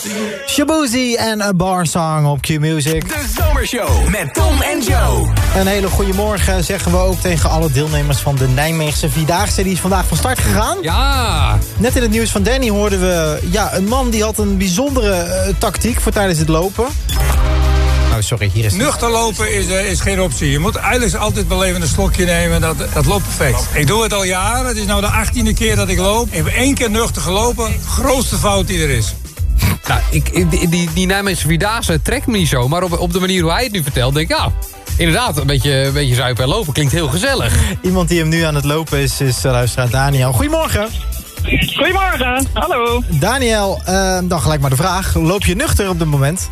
Shaboozey en A Bar Song op Q-Music. De Zomershow met Tom en Joe. Een hele goede morgen zeggen we ook tegen alle deelnemers van de Nijmeegse Vierdaagse. Die is vandaag van start gegaan. Ja. Net in het nieuws van Danny hoorden we een man die had een bijzondere tactiek voor tijdens het lopen. Oh, sorry, hier is het. Nuchter lopen is geen optie. Je moet eigenlijk altijd wel even een slokje nemen. Dat loopt perfect. Ik doe het al jaren. Het is nou de 18e keer dat ik loop. Ik heb 1 keer nuchter gelopen. Grootste fout die er is. Nou, die Nijmeegse Vierdaagse trekt me niet zo. Maar op de manier hoe hij het nu vertelt, denk ik... inderdaad, een beetje zuipen en lopen. Klinkt heel gezellig. Iemand die hem nu aan het lopen is luisteraar Daniel. Goedemorgen. Goedemorgen, hallo. Daniel, dan gelijk maar de vraag. Loop je nuchter op dit moment?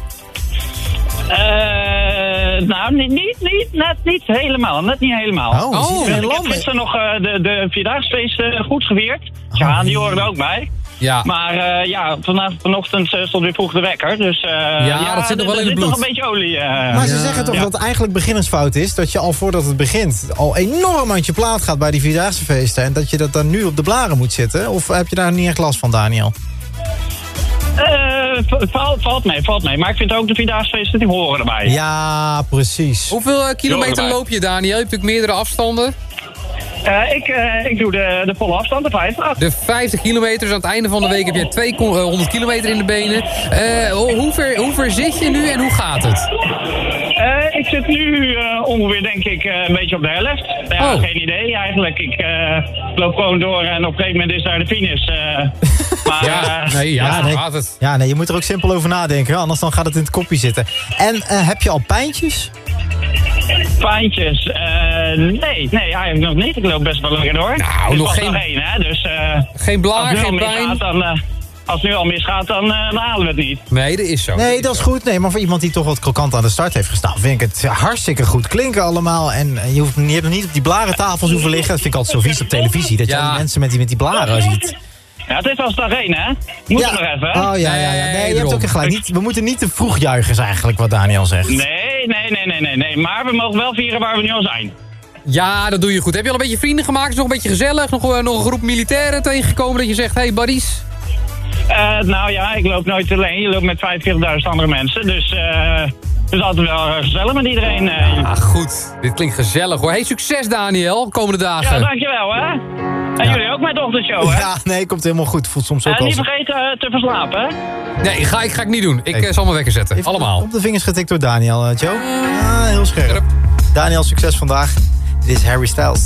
Nou, niet helemaal. Net niet helemaal. Ik heb gisteren nog de Vierdaagse goed gevierd. Ja, die horen er ook bij. Ja. Maar vanochtend stond weer vroeg de wekker. Dus dat zit nog wel in het bloed. Er zit nog een beetje olie. Maar ze zeggen toch dat het eigenlijk beginnersfout is... dat je al voordat het begint al enorm uit je plaat gaat bij die Vierdaagse feesten... en dat je dat dan nu op de blaren moet zitten? Of heb je daar niet echt last van, Daniel? Valt mee. Maar ik vind ook de Vierdaagse feesten, die horen erbij. Ja, precies. Hoeveel kilometer loop je, Daniel? Je hebt natuurlijk meerdere afstanden. Ik doe de volle afstand, de 50. De 50 kilometer, dus aan het einde van de week heb je 200 kilometer in de benen. Hoe ver zit je nu en hoe gaat het? Ik zit nu ongeveer, denk ik, een beetje op de helft. Ja, geen idee eigenlijk. Ik loop gewoon door en op een gegeven moment is daar de finish. Gaat het. Ja, nee, je moet er ook simpel over nadenken, anders dan gaat het in het kopje zitten. En heb je al pijntjes? Pijntjes? Nee, eigenlijk nog niet. Ik loop best wel lekker door. Nou, nog geen... één, hè? Dus, geen blaar, geen pijn? Als het nu al misgaat, dan halen we het niet. Nee, dat is zo. Nee, dat is goed. Nee, maar voor iemand die toch wat krokant aan de start heeft gestaan... vind ik het hartstikke goed klinken allemaal. En je hebt nog niet op die blarentafels hoeven liggen. Dat vind ik altijd zo vies op televisie. Dat je al die mensen met die blaren ziet. Ja, het is als dag 1, hè? Moet er nog even, hè? Oh, ja. Nee, je hebt ook gelijk. We moeten niet te vroeg juichen, is eigenlijk wat Daniel zegt. Nee. Maar we mogen wel vieren waar we nu al zijn. Ja, dat doe je goed. Heb je al een beetje vrienden gemaakt? Is nog een beetje gezellig? Nog een groep militairen tegengekomen dat je zegt... Hey, buddies? Nou ja, ik loop nooit alleen. Je loopt met 45.000 andere mensen. Dus het is altijd wel gezellig met iedereen. Goed. Dit klinkt gezellig, hoor. Hey, succes, Daniel. Komende dagen. Ja, dankjewel, hè. En jullie ook met de ochtendshow, hè? Ja, nee, komt helemaal goed. Voelt soms ook niet vergeten te verslapen, hè? Nee, ga ik niet doen. Ik zal mijn wekker zetten. Even allemaal. Op de vingers getikt door Daniel, Joe. Heel scherp. Daniel, succes vandaag. Dit is Harry Styles.